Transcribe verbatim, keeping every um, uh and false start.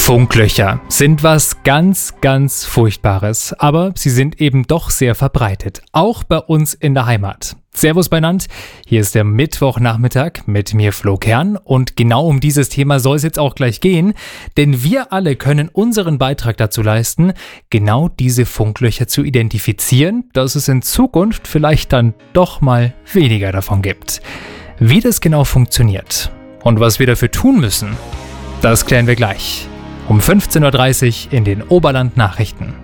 Funklöcher sind was ganz, ganz Furchtbares, aber sie sind eben doch sehr verbreitet, auch bei uns in der Heimat. Servus beinand, hier ist der Mittwochnachmittag mit mir Flo Kern und genau um dieses Thema soll es jetzt auch gleich gehen, denn wir alle können unseren Beitrag dazu leisten, genau diese Funklöcher zu identifizieren, dass es in Zukunft vielleicht dann doch mal weniger davon gibt. Wie das genau funktioniert und was wir dafür tun müssen, das klären wir gleich. Um fünfzehn Uhr dreißig in den Oberland Nachrichten.